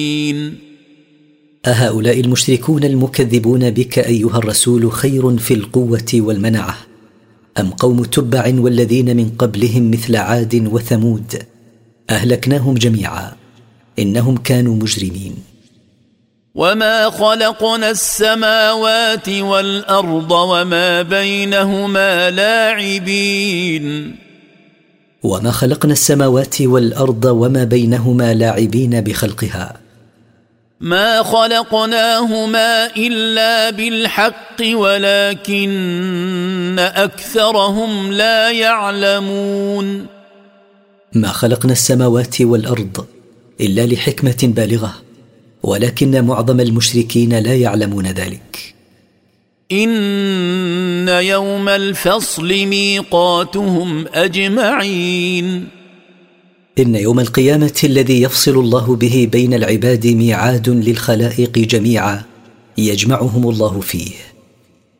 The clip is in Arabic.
أهؤلاء المشركون المكذبون بك أيها الرسول خير في القوة والمنعة أم قوم تبع والذين من قبلهم مثل عاد وثمود؟ أهلكناهم جميعا إنهم كانوا مجرمين. وما خلقنا السماوات والأرض وما بينهما لاعبين. وما خلقنا السماوات والأرض وما بينهما لاعبين بخلقها. ما خلقناهما إلا بالحق ولكن أكثرهم لا يعلمون. ما خلقنا السماوات والأرض إلا لحكمة بالغة ولكن معظم المشركين لا يعلمون ذلك. إن يوم الفصل ميقاتهم أجمعين. إن يوم القيامة الذي يفصل الله به بين العباد ميعاد للخلائق جميعا يجمعهم الله فيه.